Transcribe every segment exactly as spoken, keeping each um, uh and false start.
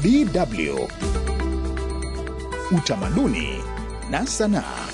D W Utamaduni na sanaa.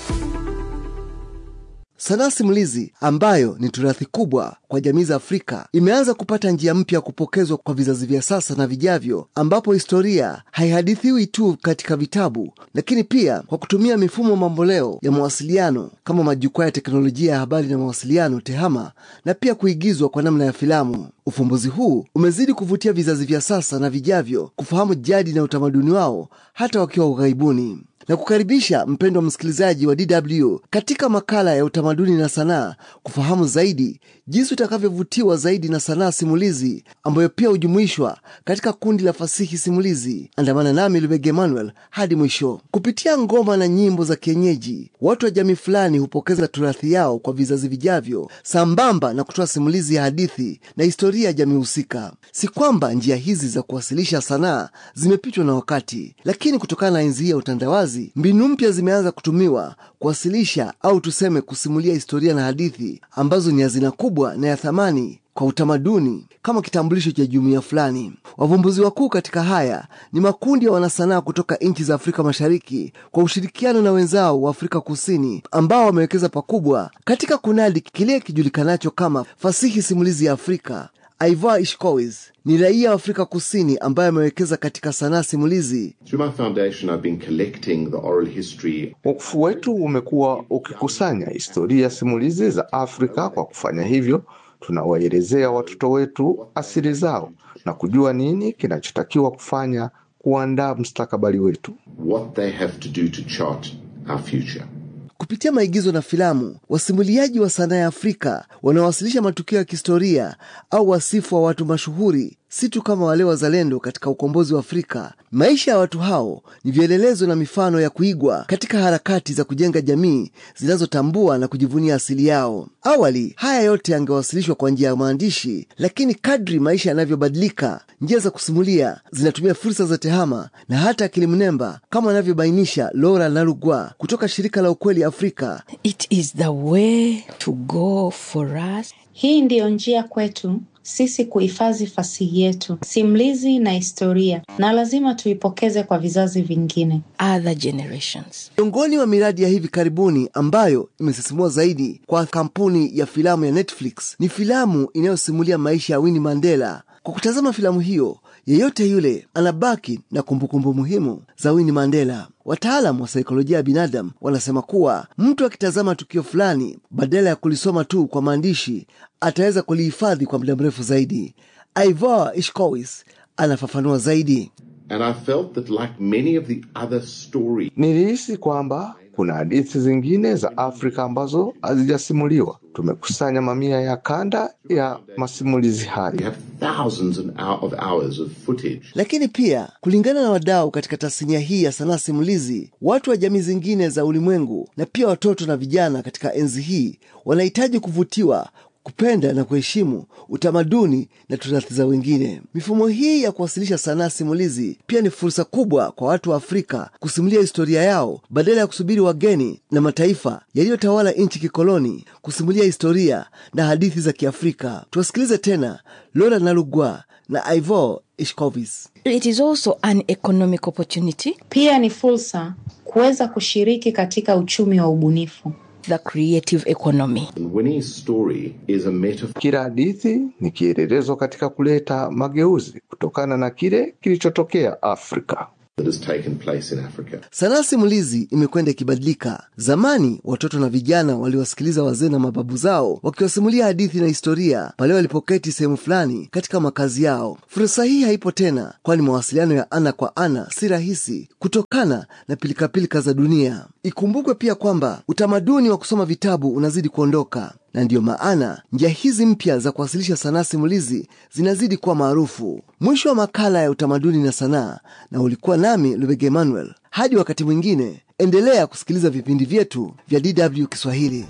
Sanaa simulizi ambayo ni turathi kubwa kwa jamii za Afrika imeanza kupata njia mpya ya kupokezwa kwa vizazi vya sasa na vijavyo, ambapo historia haihadithiwi tu katika vitabu, lakini pia kwa kutumia mifumo mamboleo ya mawasiliano kama majukwaa ya teknolojia ya habari na mawasiliano TEHAMA, na pia kuigizwa kwa namna ya filamu. Ufumbuzi huu umezidi kuvutia vizazi vya sasa na vijavyo kufahamu jadi na utamaduni wao hata wakiwa ughaibuni. Na kukaribisha mpendwa msikilizaji wa D W katika makala ya utamaduni na sanaa, kufahamu zaidi jinsi utakavyovutiwa zaidi na sanaa simulizi ambayo pia hujumuishwa katika kundi la fasihi simulizi. Andamana nami Lubega Emmanuel hadi mwisho. Kupitia ngoma na nyimbo za kienyeji, watu wa jamii fulani hupokeza turathi yao kwa vizazi vijavyo, sambamba na kutoa simulizi ya hadithi na historia ya jamii husika. Si kwamba njia hizi za kuwasilisha sanaa zimepitwa na wakati, lakini kutokana na enzi ya utandawazi, mbinu mpya zimeanza kutumiwa kuwasilisha au tuseme kusimulia historia na hadithi ambazo ni hazina kubwa na ya thamani kwa utamaduni kama kitambulisho cha jumuiya fulani. Wavumbuzi wakuu katika haya ni makundi ya wanasanaa kutoka nchi za Afrika Mashariki kwa ushirikiano na wenzao wa Afrika Kusini, ambao wamewekeza pakubwa katika kunadi kile kijulikanacho kama fasihi simulizi ya Afrika. Ivoire Ishkowitz ni raia wa Afrika Kusini ambaye amewekeza katika sanaa simulizi. Through my foundation, I've been collecting the oral history. Wakfu wetu umekuwa ukikusanya historia simulizi za Afrika. Kwa kufanya hivyo, tunawaelezea watoto wetu asili zao na kujua nini kinachotakiwa kufanya kuandaa mustakabali wetu. What they have to do to chart our future. Kupitia maigizo na filamu, wasimuliaji wa sanaa ya Afrika wanawasilisha matukio ya kihistoria au wasifu wa watu mashuhuri, si tu kama wale wazalendo katika ukombozi wa Afrika. Maisha ya watu hao ni vielelezo na mifano ya kuigwa katika harakati za kujenga jamii zinazotambua na kujivunia asili yao. Awali, haya yote yangewasilishwa kwa njia ya maandishi, lakini kadri maisha yanavyobadilika, njia za kusimulia zinatumia fursa za TEHAMA na hata akili mnemba, kama anavyobainisha Laura Nalugwa kutoka shirika la Ukweli Afrika. It is the way to go for us. Hii ndiyo njia kwetu sisi kuhifadhi fasihi yetu, simulizi na historia, na lazima tuipokeze kwa vizazi vingine, other generations. Miongoni wa miradi ya hivi karibuni ambayo imesisimua zaidi kwa kampuni ya filamu ya Netflix ni filamu inayosimulia maisha ya Winnie Mandela. Kwa kutazama filamu hiyo, yeyote yule anabaki na kumbukumbu muhimu za Winnie Mandela. Wataalamu wa saikolojia ya binadamu wanasema kuwa mtu akitazama tukio fulani badala ya kulisoma tu kwa maandishi, ataweza kulihifadhi kwa muda mrefu zaidi. Ivoire Ishkowitz anafafanua zaidi. And I felt that like many of the other stories, nilihisi kwamba kuna hadithi zingine za Afrika ambazo hazijasimuliwa. Tumekusanya mamia ya kanda ya masimulizi haya. we have thousands of hours of footage. Lakini pia, kulingana na wadau katika tasnia hii ya sanaa simulizi, watu wa jamii zingine za ulimwengu na pia watoto na vijana katika enzi hii wanahitaji kuvutiwa, kupenda na kuheshimu utamaduni na turathi za wengine. Mifumo hii ya kuwasilisha sanaa simulizi pia ni fursa kubwa kwa watu wa Afrika kusimulia historia yao badala ya kusubiri wageni na mataifa yaliyotawala nchi kikoloni kusimulia historia na hadithi za Kiafrika. Tuwasikilize tena Laura Nalugwa na Ivoire Ishkowitz. It is also an economic opportunity. Pia ni fursa kuweza kushiriki katika uchumi wa ubunifu, the creative economy. Winnie's story is a metaphor. Kila hadithi ni kielelezo katika kuleta mageuzi kutokana na kile kilichotokea Afrika. That has taken place in Africa. Sanaa simulizi imekwenda ikibadilika. Zamani watoto na vijana waliwasikiliza wazee na mababu zao wakiwasimulia hadithi na historia pale walipoketi sehemu fulani katika makazi yao. Fursa hii haipo tena, kwani mawasiliano ya ana kwa ana si rahisi kutokana na pilikapilika za dunia. Ikumbukwe pia kwamba utamaduni wa kusoma vitabu unazidi kuondoka, na ndiyo maana njia hizi mpya za kuwasilisha sanaa simulizi zinazidi kuwa maarufu. Mwisho wa makala ya utamaduni na sanaa, na ulikuwa nami Lubega Emmanuel. Hadi wakati mwingine, endelea kusikiliza vipindi vyetu vya D W Kiswahili.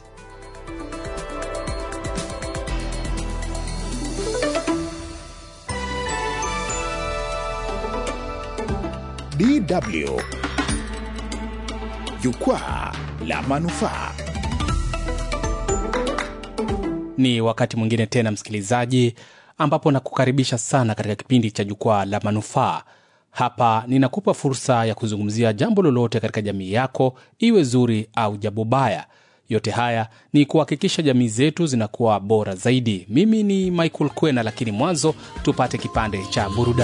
D W Jukwaa la Manufaa. Ni wakati mwingine tena msikilizaji, ambapo nakukaribisha sana katika kipindi cha Jukwaa la Manufaa. Hapa ninakupa fursa ya kuzungumzia jambo lolote katika jamii yako, iwe zuri au jambo baya. Yote haya ni kuhakikisha jamii zetu zinakuwa bora zaidi. Mimi ni Michael Kwena, lakini mwanzo tupate kipande cha burudani.